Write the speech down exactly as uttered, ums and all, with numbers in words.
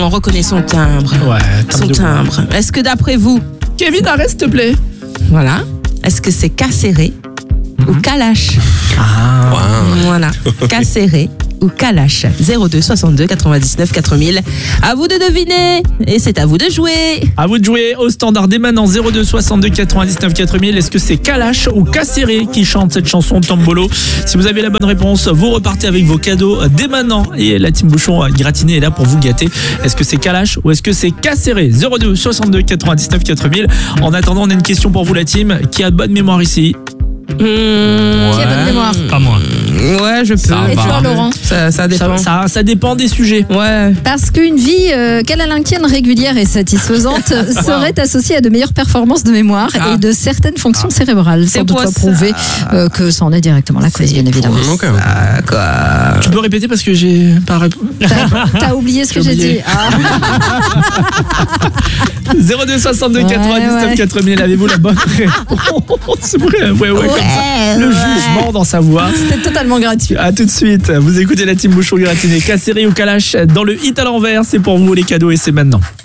On reconnaît son timbre. Ouais, Son de- timbre. Est-ce que d'après vous, Kevin, arrête s'il te plaît. voilà, est-ce que c'est Casséré ou Kalash? Ah. Voilà, Casséré ou Kalash. zéro deux soixante-deux quatre-vingt-dix-neuf quatre mille. À vous de deviner et c'est à vous de jouer. À vous de jouer au standard dès maintenant zéro deux soixante-deux quatre-vingt-dix-neuf quatre mille. Est-ce que c'est Kalash ou Casséré qui chante cette chanson Tombolo? Si vous avez la bonne réponse, vous repartez avec vos cadeaux dès maintenant. Et la team Bouchon gratinée est là pour vous gâter. Est-ce que c'est Kalash ou est-ce que c'est Casséré? zéro deux soixante-deux quatre-vingt-dix-neuf quatre mille. En attendant, on a une question pour vous la team. Qui a de bonne mémoire ici? Mmh, Qui a bonne mémoire? Pas moi. ouais, je peux. Et toi, Laurent? Ça, ça dépend. Ça, ça, ça dépend des sujets. Ouais. Parce qu'une vie euh, câlin-linquienne régulière et satisfaisante serait associée à de meilleures performances de mémoire Ah. et de certaines fonctions cérébrales. C'est Sans quoi doute ça prouver euh, que ça en est directement la cause, bien évidemment. Ah, quoi. Tu peux répéter parce que j'ai pas répondu. T'as t'as oublié ce que j'ai oublié. dit. Ah. zéro deux soixante-deux Ouais, quatre-vingt-dix-neuf ouais. quatre mille. Avez-vous la bonne réponse? C'est vrai, ouais, ouais, comme ça. Le jugement dans sa voix. C'était totalement gratuit. A tout de suite, vous écoutez la team Bouchon gratinée. Casséré ou Kalash dans le hit à l'envers, c'est pour vous les cadeaux et c'est maintenant.